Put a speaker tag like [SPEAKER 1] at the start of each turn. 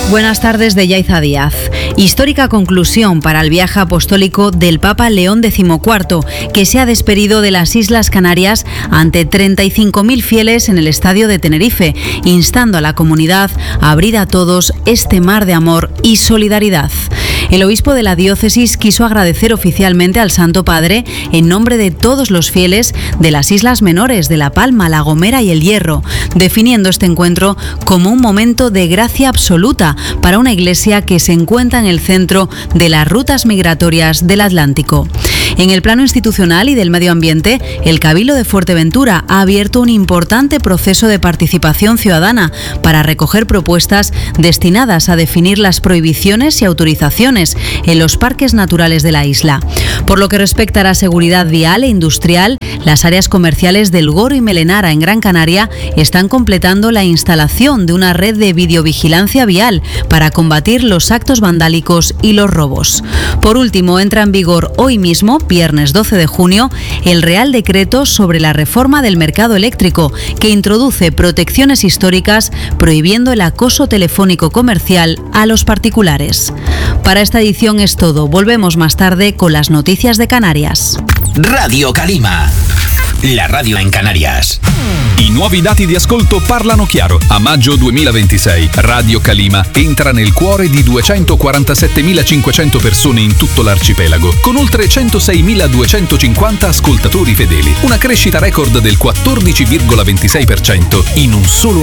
[SPEAKER 1] Buenas tardes de Yaiza Díaz. Histórica conclusión para el viaje apostólico del Papa León XIV, que se ha despedido de las Islas Canarias ante 35.000 fieles en el estadio de Tenerife, instando a la comunidad a abrir a todos este mar de amor y solidaridad. El obispo de la diócesis quiso agradecer oficialmente al Santo Padre en nombre de todos los fieles de las islas menores de La Palma, La Gomera y El Hierro, definiendo este encuentro como un momento de gracia absoluta para una iglesia que se encuentra en el centro de las rutas migratorias del Atlántico. En el plano institucional y del medio ambiente, el Cabildo de Fuerteventura ha abierto un importante proceso de participación ciudadana para recoger propuestas destinadas a definir las prohibiciones y autorizaciones en los parques naturales de la isla. Por lo que respecta a la seguridad vial e industrial, las áreas comerciales del Goro y Melenara en Gran Canaria están completando la instalación de una red de videovigilancia vial para combatir los actos vandálicos y los robos. Por último, entra en vigor hoy mismo, viernes 12 de junio, el Real Decreto sobre la reforma del mercado eléctrico, que introduce protecciones históricas prohibiendo el acoso telefónico comercial a los particulares. Para esta edición es todo. Volvemos más tarde con las noticias de Canarias.
[SPEAKER 2] Radio Calima, la radio in Canarias.
[SPEAKER 3] I nuovi dati di ascolto parlano chiaro. A maggio 2026 Radio Calima entra nel cuore di 247.500 persone in tutto l'arcipelago, con oltre 106.250 ascoltatori fedeli. Una crescita record del 14,26% in un solo